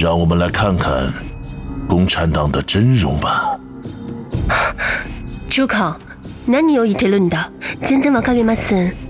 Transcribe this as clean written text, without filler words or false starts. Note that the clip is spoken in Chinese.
让我们来看看共产党的真容吧。 長官、何を言ってるんだ。全然わかりません。